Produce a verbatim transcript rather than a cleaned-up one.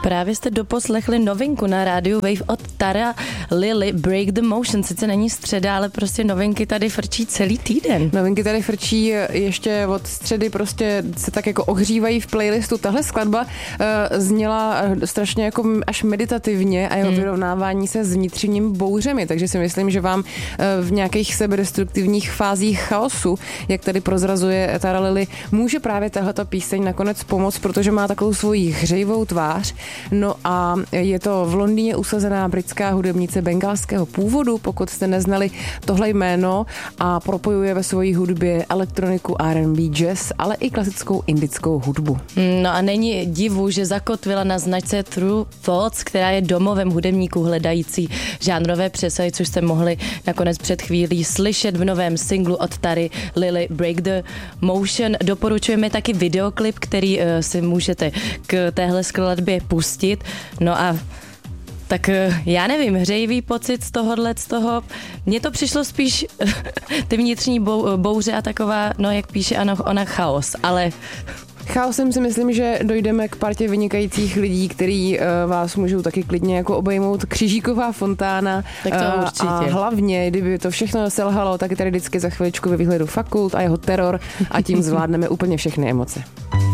Právě jste doposlechli novinku na rádiu Wave od Tara Lily, Break the Motion. Sice není středa, ale prostě novinky tady frčí celý týden. Novinky tady frčí ještě od středy, prostě se tak jako ohřívají v playlistu. Tahle skladba uh, zněla strašně jako až meditativně a jeho hmm. vyrovnávání se s vnitřním bouřemi, takže si myslím, že vám uh, v nějakých sebedestruktivních fázích chaosu, jak tady prozrazuje Tara Lily, může právě tahleta píseň nakonec pomoct, protože má takovou svoji hřejivou tvář. No a je to v Londýně usazená britská hudebnice bengalského původu, pokud jste neznali tohle jméno, a propojuje ve svojí hudbě elektroniku, R and B, jazz, ale i klasickou indickou hudbu. No a není divu, že zakotvila na značce True Thoughts, která je domovem hudebníků hledající žánrové přesahy, což jste mohli nakonec před chvílí slyšet v novém singlu od Tary Lily, Break the Motion. Doporučujeme taky videoklip, který uh, si můžete k téhle skladbě pustit. No a tak já nevím, hřejivý pocit z tohohle, z toho. Mně to přišlo spíš ty vnitřní bou, bouře a taková, no jak píše ona, ona chaos, ale... Chaosem si myslím, že dojdeme k partě vynikajících lidí, který uh, vás můžou taky klidně jako obejmout. Křížíková fontána. Tak to určitě. A hlavně, kdyby to všechno selhalo, tak je tady vždycky za chviličku ve výhledu Fakult a jeho teror a tím zvládneme úplně všechny emoce.